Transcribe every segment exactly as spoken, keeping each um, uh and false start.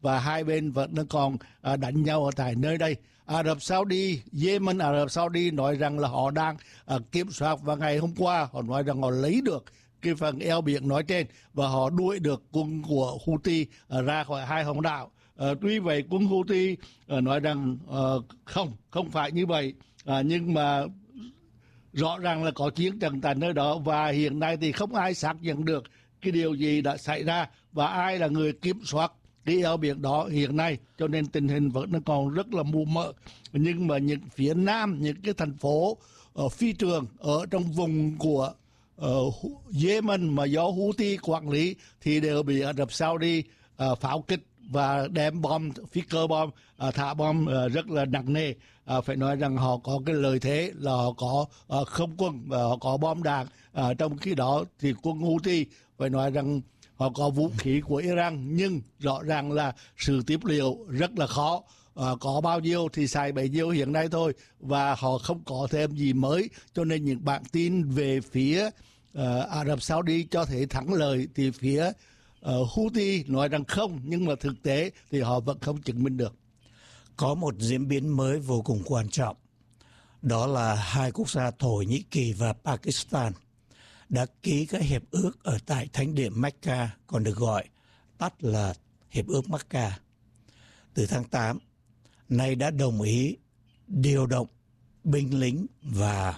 và hai bên vẫn còn à, đánh nhau ở tại nơi đây. Ả Rập Saudi, Yemen, Ả Rập Saudi nói rằng là họ đang à, kiểm soát, và ngày hôm qua họ nói rằng họ lấy được cái phần eo biển nói trên và họ đuổi được quân của Houthi à, ra khỏi hai hòn đảo. À, tuy vậy quân Houthi à, nói rằng à, không, không phải như vậy, à, nhưng mà rõ ràng là có chiến trận tại nơi đó, và hiện nay thì không ai xác nhận được cái điều gì đã xảy ra và ai là người kiểm soát cái eo biển đó hiện nay, cho nên tình hình vẫn còn rất là mù mờ. Nhưng mà những phía nam, những cái thành phố ở phi trường ở trong vùng của uh, Yemen mà do Houthi quản lý thì đều bị Ả Rập Saudi uh, pháo kích và đem bom, phi cơ bom, uh, thả bom uh, rất là nặng nề. Uh, phải nói rằng họ có cái lợi thế là họ có uh, không quân và họ có bom đạn. Uh, trong khi đó thì quân Houthi phải nói rằng họ có vũ khí của Iran, nhưng rõ ràng là sự tiếp liệu rất là khó. À, có bao nhiêu thì xài bấy nhiêu hiện nay thôi, và họ không có thêm gì mới, cho nên những bản tin về phía uh, Ả Rập Saudi cho thấy thắng lợi thì phía uh, Houthi nói rằng không, nhưng mà thực tế thì họ vẫn không chứng minh được. Có một diễn biến mới vô cùng quan trọng, đó là hai quốc gia Thổ Nhĩ Kỳ và Pakistan đã ký các hiệp ước ở tại thánh địa Mecca, còn được gọi tắt là Hiệp ước Mecca. Từ tháng tám, nay đã đồng ý điều động binh lính và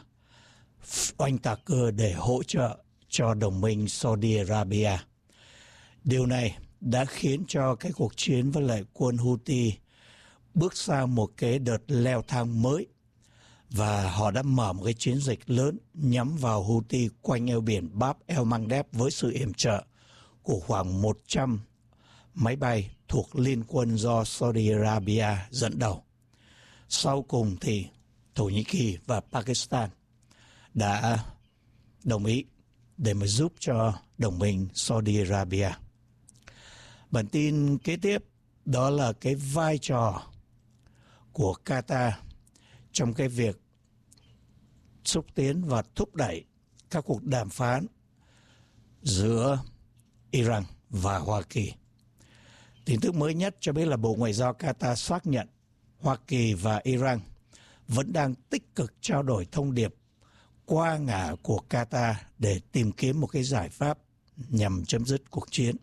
oanh tạc cơ để hỗ trợ cho đồng minh Saudi Arabia. Điều này đã khiến cho cái cuộc chiến với lại quân Houthi bước sang một cái đợt leo thang mới, và họ đã mở một cái chiến dịch lớn nhắm vào Houthi quanh eo biển Bab el-Mandeb với sự yểm trợ của khoảng một trăm máy bay thuộc liên quân do Saudi Arabia dẫn đầu. Sau cùng thì Thổ Nhĩ Kỳ và Pakistan đã đồng ý để mà giúp cho đồng minh Saudi Arabia. Bản tin kế tiếp đó là cái vai trò của Qatar trong cái việc xúc tiến và thúc đẩy các cuộc đàm phán giữa Iran và Hoa Kỳ. Tin tức mới nhất cho biết là Bộ Ngoại giao Qatar xác nhận Hoa Kỳ và Iran vẫn đang tích cực trao đổi thông điệp qua ngả của Qatar để tìm kiếm một cái giải pháp nhằm chấm dứt cuộc chiến.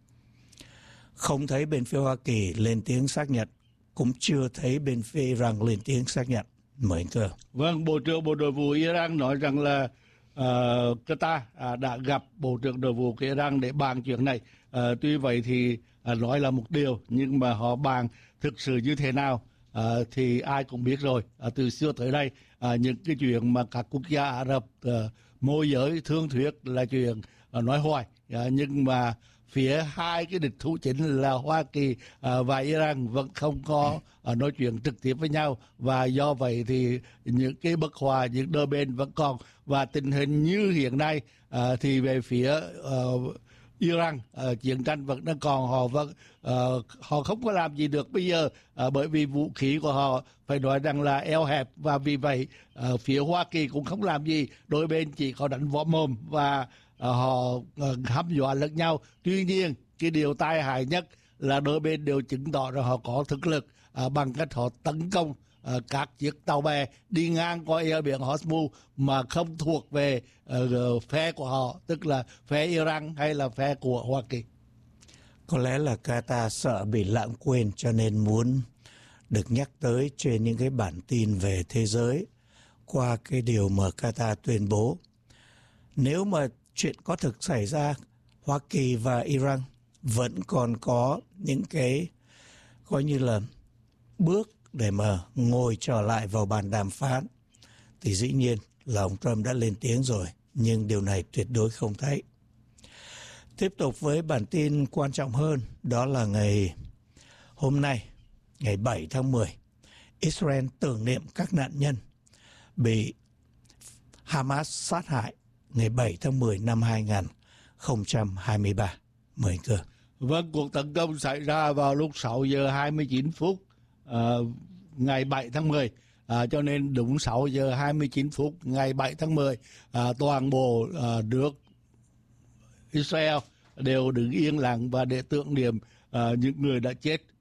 Không thấy bên phía Hoa Kỳ lên tiếng xác nhận, cũng chưa thấy bên phía Iran lên tiếng xác nhận. Mời anh Cơ. Vâng, Bộ trưởng Bộ Nội vụ Iran nói rằng là uh, Qatar uh, đã gặp Bộ trưởng Nội vụ của Iran để bàn chuyện này. Uh, tuy vậy thì uh, nói là một điều, nhưng mà họ bàn thực sự như thế nào uh, thì ai cũng biết rồi. Uh, từ xưa tới đây, uh, những cái chuyện mà các quốc gia Ả Rập uh, môi giới thương thuyết là chuyện uh, nói hoài. Uh, nhưng mà phía hai cái địch thủ chính là Hoa Kỳ à, và Iran vẫn không có à, nói chuyện trực tiếp với nhau, và do vậy thì những cái bất hòa những đôi bên vẫn còn, và tình hình như hiện nay à, thì về phía à, Iran à, chiến tranh vẫn đang còn, họ vẫn à, họ không có làm gì được bây giờ à, bởi vì vũ khí của họ phải nói rằng là eo hẹp, và vì vậy à, phía Hoa Kỳ cũng không làm gì, đôi bên chỉ có đánh võ mồm và À, họ à, hăm dọa lẫn nhau. Tuy nhiên cái điều tai hại nhất là đôi bên đều chứng tỏ rằng họ có thực lực à, bằng cách họ tấn công à, các chiếc tàu bè đi ngang qua eo biển Hormuz mà không thuộc về à, phe của họ, tức là phe Iran hay là phe của Hoa Kỳ. Có lẽ là Qatar sợ bị lãng quên cho nên muốn được nhắc tới trên những cái bản tin về thế giới qua cái điều mà Qatar tuyên bố. Nếu mà chuyện có thực xảy ra, Hoa Kỳ và Iran vẫn còn có những cái coi như là bước để mà ngồi trở lại vào bàn đàm phán, thì dĩ nhiên là ông Trump đã lên tiếng rồi, nhưng điều này tuyệt đối không thấy. Tiếp tục với bản tin quan trọng hơn, đó là ngày hôm nay, ngày bảy tháng mười, Israel tưởng niệm các nạn nhân bị Hamas sát hại ngày bảy tháng mười năm hai không hai ba. Mời anh Cơ. Vâng, cuộc tấn công xảy ra vào lúc sáu giờ hai mươi chín phút uh, ngày bảy tháng mười. À, cho nên đúng sáu giờ hai mươi chín phút ngày bảy tháng mười, à, toàn bộ à, nước Israel đều đứng yên lặng và để tưởng niệm à, những người đã chết